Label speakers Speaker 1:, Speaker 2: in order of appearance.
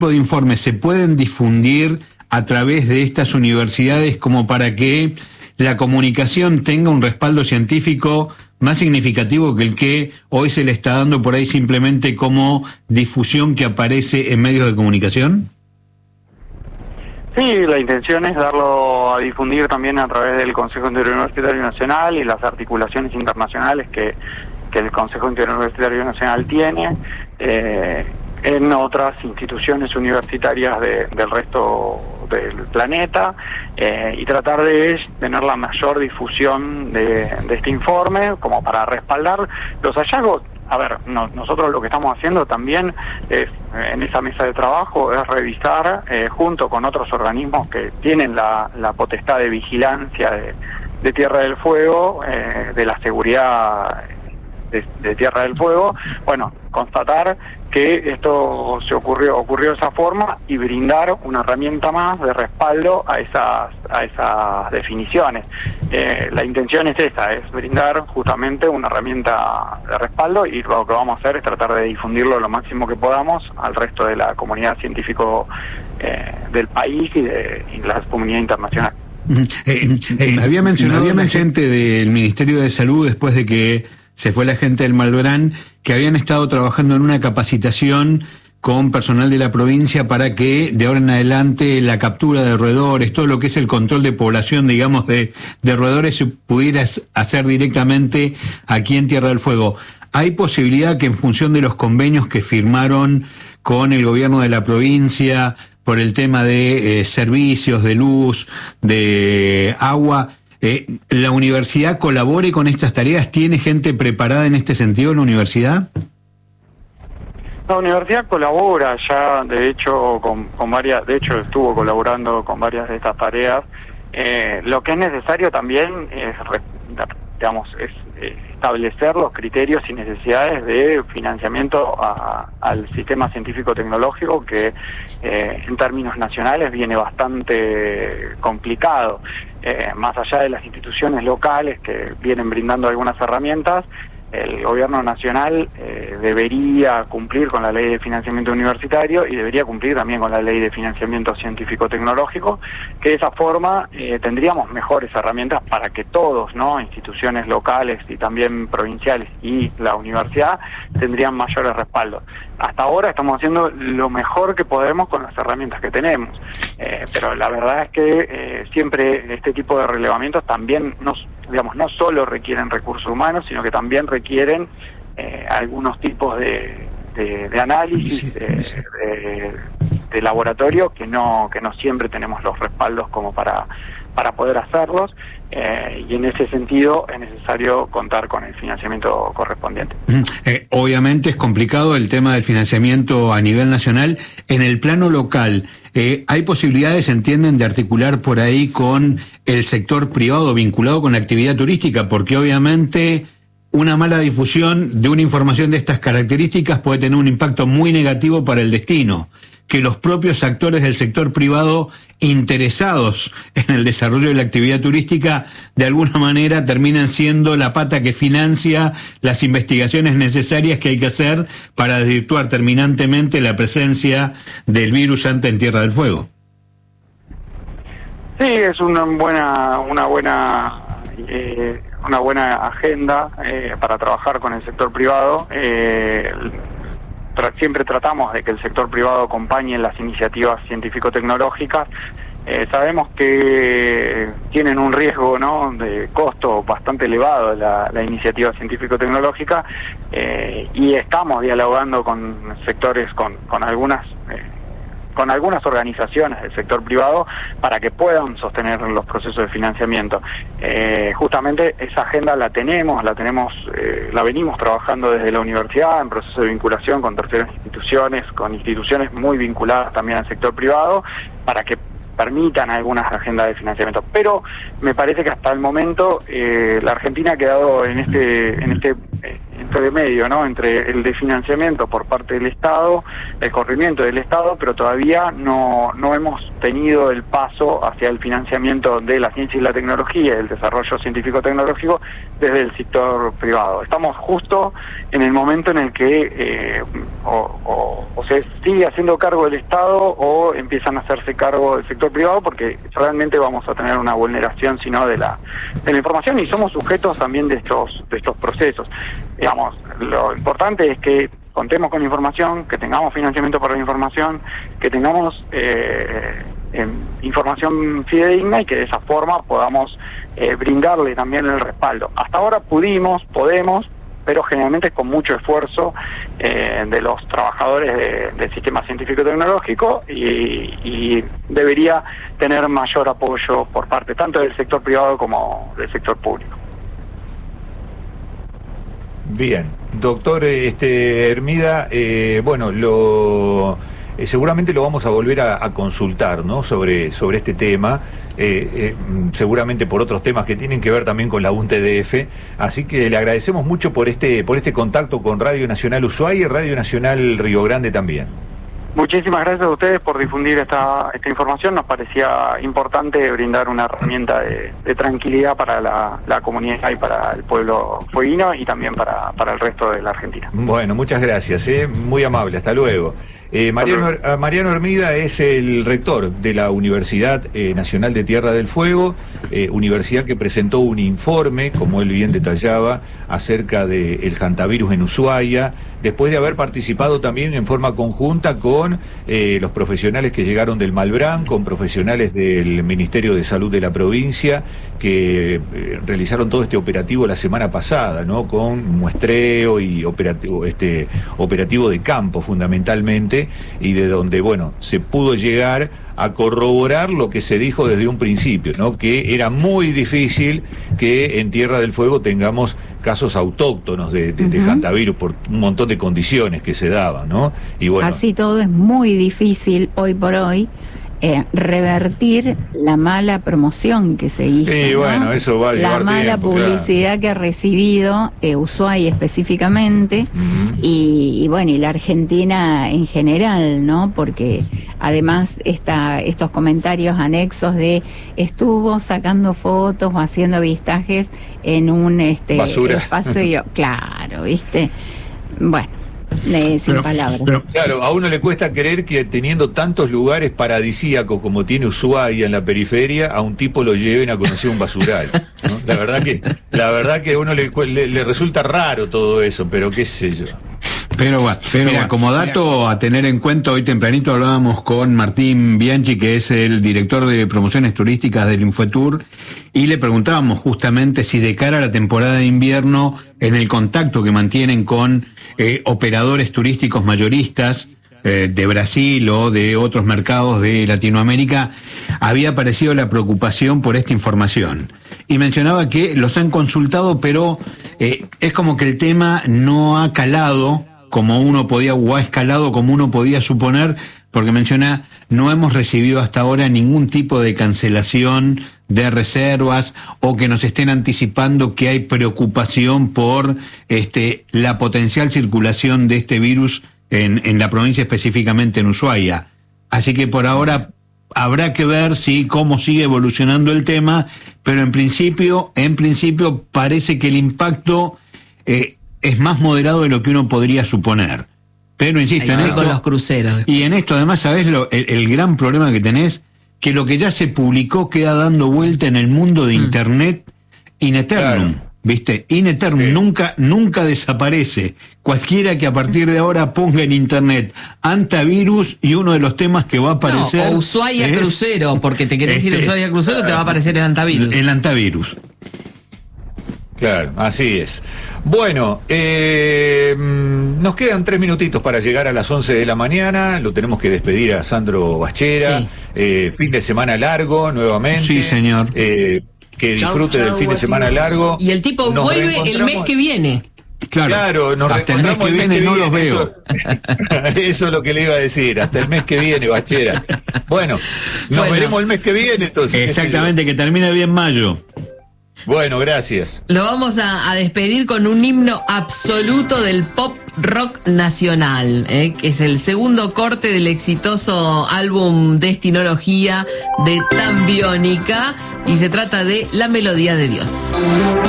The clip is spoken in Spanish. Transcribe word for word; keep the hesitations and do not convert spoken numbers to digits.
Speaker 1: de informes se pueden difundir a través de estas universidades como para que la comunicación tenga un respaldo científico más significativo que el que hoy se le está dando por ahí simplemente como difusión que aparece en medios de comunicación?
Speaker 2: Sí, la intención es darlo a difundir también a través del Consejo Interuniversitario Nacional y las articulaciones internacionales que, que el Consejo Interuniversitario Nacional tiene, eh, en otras instituciones universitarias de, del resto del planeta, eh, y tratar de tener la mayor difusión de, de este informe como para respaldar los hallazgos. A ver, no, nosotros lo que estamos haciendo también es, en esa mesa de trabajo, es revisar, eh, junto con otros organismos que tienen la, la potestad de vigilancia de, de Tierra del Fuego, eh, de la seguridad de, de Tierra del Fuego, bueno, constatar que esto se ocurrió ocurrió de esa forma y brindar una herramienta más de respaldo a esas a esas definiciones. Eh, la intención es esa, es brindar justamente una herramienta de respaldo, y lo que vamos a hacer es tratar de difundirlo lo máximo que podamos al resto de la comunidad científico eh, del país y de y la comunidad internacional.
Speaker 1: Eh, eh, había mencionado había la gente del Ministerio de Salud, después de que se fue la gente del Malbrán, que habían estado trabajando en una capacitación con personal de la provincia para que de ahora en adelante la captura de roedores, todo lo que es el control de población, digamos, de, de roedores, se pudiera hacer directamente aquí en Tierra del Fuego. ¿Hay posibilidad que en función de los convenios que firmaron con el gobierno de la provincia por el tema de eh, servicios, de luz, de agua, Eh, ¿la universidad colabore con estas tareas? ¿Tiene gente preparada en este sentido en la universidad?
Speaker 2: La universidad colabora ya, de hecho, con, con varias, de hecho estuvo colaborando con varias de estas tareas. Eh, lo que es necesario también es, digamos, es eh, establecer los criterios y necesidades de financiamiento a, al sistema científico-tecnológico, que eh, en términos nacionales viene bastante complicado. Eh, más allá de las instituciones locales que vienen brindando algunas herramientas, el gobierno nacional eh, debería cumplir con la ley de financiamiento universitario y debería cumplir también con la ley de financiamiento científico-tecnológico, que de esa forma eh, tendríamos mejores herramientas para que todos, ¿no?, instituciones locales y también provinciales y la universidad, tendrían mayores respaldos. Hasta ahora estamos haciendo lo mejor que podemos con las herramientas que tenemos, eh, pero la verdad es que eh, siempre este tipo de relevamientos también nos digamos, no solo requieren recursos humanos, sino que también requieren eh, algunos tipos de, de, de análisis, de, de, de laboratorio, que no que no siempre tenemos los respaldos como para, para poder hacerlos, eh, y en ese sentido es necesario contar con el financiamiento correspondiente.
Speaker 1: Eh, obviamente es complicado el tema del financiamiento a nivel nacional. En el plano local, Eh, ¿hay posibilidades, entienden, de articular por ahí con el sector privado vinculado con la actividad turística? Porque obviamente una mala difusión de una información de estas características puede tener un impacto muy negativo para el destino. Que los propios actores del sector privado interesados en el desarrollo de la actividad turística de alguna manera terminan siendo la pata que financia las investigaciones necesarias que hay que hacer para desvirtuar terminantemente la presencia del virus ante en Tierra del Fuego.
Speaker 2: Sí, es una buena una buena eh, una buena agenda eh, para trabajar con el sector privado. Eh, Tra- siempre tratamos de que el sector privado acompañe las iniciativas científico-tecnológicas. Eh, sabemos que tienen un riesgo, ¿no?, de costo bastante elevado la, la iniciativa científico-tecnológica, eh, y estamos dialogando con sectores, con, con algunas eh, con algunas organizaciones del sector privado para que puedan sostener los procesos de financiamiento. Eh, justamente esa agenda la tenemos, la tenemos, eh, la venimos trabajando desde la universidad en proceso de vinculación con terceras instituciones, con instituciones muy vinculadas también al sector privado, para que permitan algunas agendas de financiamiento. Pero me parece que hasta el momento eh, la Argentina ha quedado en este, en este, eh, en ajuste de medio, ¿no? Entre el de financiamiento por parte del Estado, el corrimiento del Estado, pero todavía no, no hemos tenido el paso hacia el financiamiento de la ciencia y la tecnología y el desarrollo científico-tecnológico desde el sector privado. Estamos justo en el momento en el que eh, o, o, o se sigue haciendo cargo del Estado o empiezan a hacerse cargo del sector privado, porque realmente vamos a tener una vulneración, sino de la, de la información, y somos sujetos también de estos, de estos procesos. Digamos, lo importante es que contemos con información, que tengamos financiamiento para la información, que tengamos eh, eh, información fidedigna y que de esa forma podamos eh, brindarle también el respaldo. Hasta ahora pudimos, podemos, pero generalmente es con mucho esfuerzo eh, de los trabajadores de, del sistema científico-tecnológico y, y debería tener mayor apoyo por parte tanto del sector privado como del sector público.
Speaker 3: Bien, doctor este, Hermida, eh, bueno, lo eh, seguramente lo vamos a volver a, a consultar, ¿no? Sobre, sobre este tema, eh, eh, seguramente por otros temas que tienen que ver también con la U N T D F, así que le agradecemos mucho por este, por este contacto con Radio Nacional Ushuaia y Radio Nacional Río Grande también.
Speaker 2: Muchísimas gracias a ustedes por difundir esta, esta información. Nos parecía importante brindar una herramienta de, de tranquilidad para la, la comunidad y para el pueblo fueguino y también para, para el resto de la Argentina.
Speaker 3: Bueno, muchas gracias, ¿eh? Muy amable, hasta luego. Eh, Mariano, Mariano Hermida es el rector de la Universidad eh, Nacional de Tierra del Fuego, eh, universidad que presentó un informe, como él bien detallaba, acerca del hantavirus en Ushuaia, después de haber participado también en forma conjunta con eh, los profesionales que llegaron del Malbrán, con profesionales del Ministerio de Salud de la provincia, que eh, realizaron todo este operativo la semana pasada, ¿no? Con muestreo y operativo, este, operativo de campo fundamentalmente, y de donde, bueno, se pudo llegar a corroborar lo que se dijo desde un principio, ¿no? Que era muy difícil que en Tierra del Fuego tengamos casos autóctonos de, de, uh-huh. de hantavirus por un montón de condiciones que se daban, ¿no? Y bueno,
Speaker 4: así todo es muy difícil hoy por hoy eh, revertir la mala promoción que se hizo,
Speaker 3: sí,
Speaker 4: ¿no?
Speaker 3: Bueno, eso va a
Speaker 4: la
Speaker 3: llevar
Speaker 4: mala
Speaker 3: tiempo,
Speaker 4: publicidad
Speaker 3: claro.
Speaker 4: que ha recibido eh, Ushuaia específicamente, uh-huh. y, y bueno, y la Argentina en general, ¿no? Porque además esta, estos comentarios anexos de estuvo sacando fotos o haciendo avistajes en un este
Speaker 3: basura.
Speaker 4: espacio, claro, ¿viste? Bueno, eh, sin
Speaker 1: pero,
Speaker 4: palabras.
Speaker 3: Pero, claro, a uno le cuesta creer que teniendo tantos lugares paradisíacos como tiene Ushuaia en la periferia, a un tipo lo lleven a conocer un basural, ¿no? La verdad que, la verdad que a uno le, le, le resulta raro todo eso, pero qué sé yo.
Speaker 1: Pero bueno, pero mira, bueno, como dato mira. a tener en cuenta, hoy tempranito hablábamos con Martín Bianchi, que es el director de promociones turísticas del Infotour, y le preguntábamos justamente si de cara a la temporada de invierno, en el contacto que mantienen con eh, operadores turísticos mayoristas eh, de Brasil o de otros mercados de Latinoamérica, había aparecido la preocupación por esta información. Y mencionaba que los han consultado, pero eh, es como que el tema no ha calado como uno podía, o ha escalado como uno podía suponer, porque menciona, no hemos recibido hasta ahora ningún tipo de cancelación de reservas o que nos estén anticipando que hay preocupación por este la potencial circulación de este virus en, en la provincia, específicamente en Ushuaia. Así que por ahora habrá que ver si cómo sigue evolucionando el tema, pero en principio, en principio parece que el impacto eh, es más moderado de lo que uno podría suponer. Pero insisto, en esto,
Speaker 5: con los cruceros.
Speaker 1: Y en esto además, ¿sabés lo, el, el gran problema que tenés? Que lo que ya se publicó queda dando vuelta en el mundo de mm. Internet in eternum, claro. ¿Viste? In eternum, sí. nunca, nunca desaparece. Cualquiera que a partir de ahora ponga en Internet antivirus, y uno de los temas que va a aparecer...
Speaker 5: No, o Ushuaia
Speaker 1: es,
Speaker 5: Crucero, porque te querés
Speaker 1: este,
Speaker 5: decir Ushuaia Crucero, te va a aparecer el antivirus.
Speaker 1: El antivirus.
Speaker 3: Claro, así es. Bueno, eh, nos quedan tres minutitos para llegar a las once de la mañana. Lo tenemos que despedir a Sandro Bachera. Sí. Eh, fin de semana largo, nuevamente.
Speaker 1: Sí, señor.
Speaker 3: Eh, que disfrute chau, chau, del fin de semana largo.
Speaker 5: Y el tipo nos vuelve el mes que viene.
Speaker 1: Claro,
Speaker 3: claro nos
Speaker 1: hasta el mes que viene, mes que no viene, los veo.
Speaker 3: Eso, eso es lo que le iba a decir, hasta el mes que viene, Bachera. Bueno, nos bueno. veremos el mes que viene, entonces.
Speaker 1: Exactamente, que termina bien mayo.
Speaker 3: Bueno, gracias.
Speaker 5: Lo vamos a, a despedir con un himno absoluto del pop rock nacional, ¿eh? Que es el segundo corte del exitoso álbum Destinología de Tan Biónica, y se trata de La Melodía de Dios.